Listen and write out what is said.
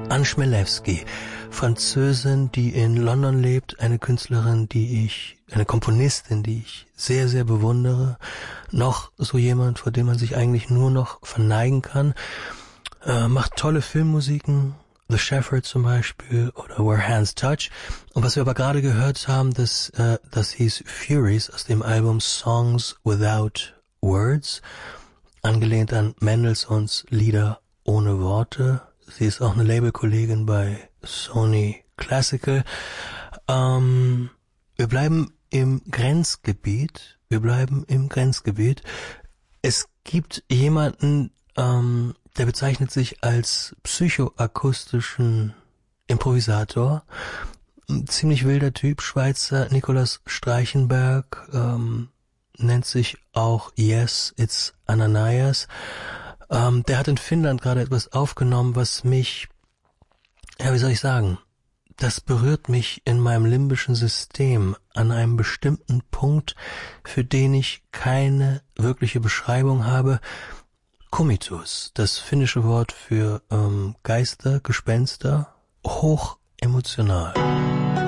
Anne Chmelewski, Französin, die in London lebt, eine Künstlerin, eine Komponistin, die ich sehr, sehr bewundere. Noch so jemand, vor dem man sich eigentlich nur noch verneigen kann. Macht tolle Filmmusiken, The Shepherd zum Beispiel oder Where Hands Touch. Und was wir aber gerade gehört haben, das hieß Furies aus dem Album Songs Without Words, angelehnt an Mendelssohns Lieder ohne Worte. Sie ist auch eine Labelkollegin bei Sony Classical. Wir bleiben im Grenzgebiet. Es gibt jemanden, der bezeichnet sich als psychoakustischen Improvisator. Ein ziemlich wilder Typ, Schweizer, Nikolaus Streichenberg, nennt sich auch Yes, It's Ananias. Der hat in Finnland gerade etwas aufgenommen, was mich, wie soll ich sagen, das berührt mich in meinem limbischen System an einem bestimmten Punkt, für den ich keine wirkliche Beschreibung habe. Kummitus, das finnische Wort für Geister, Gespenster, hoch emotional.